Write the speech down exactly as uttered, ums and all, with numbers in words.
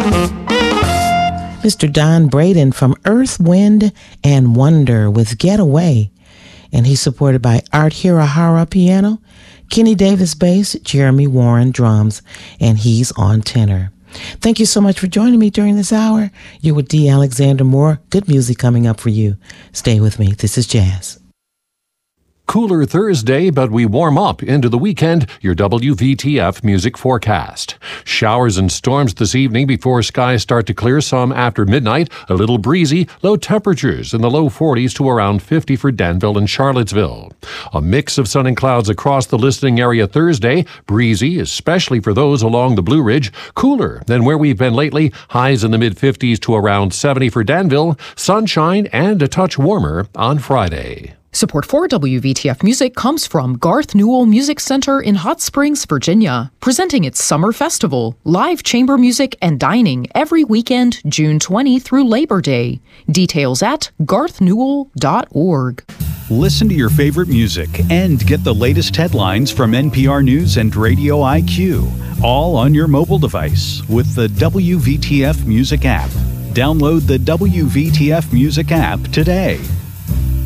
Mister Don Braden from Earth, Wind, and Wonder with Get Away. And he's supported by Art Hirahara piano, Kenny Davis bass, Jeremy Warren drums, and he's on tenor. Thank you so much for joining me during this hour. You're with D. Alexander Moore. Good music coming up for you. Stay with me. This is Jazz. Cooler Thursday, but we warm up into the weekend. Your W V T F music forecast. Showers and storms this evening before skies start to clear some after midnight. A little breezy. Low temperatures in the low forties to around fifty for Danville and Charlottesville. A mix of sun and clouds across the listening area Thursday. Breezy, especially for those along the Blue Ridge. Cooler than where we've been lately. Highs in the mid-fifties to around seventy for Danville. Sunshine and a touch warmer on Friday. Support for W V T F Music comes from Garth Newell Music Center in Hot Springs, Virginia, presenting its Summer Festival, live chamber music and dining every weekend, June twentieth through Labor Day. Details at garth newell dot org. Listen to your favorite music and get the latest headlines from N P R News and Radio I Q, all on your mobile device with the W V T F Music app. Download the W V T F Music app today.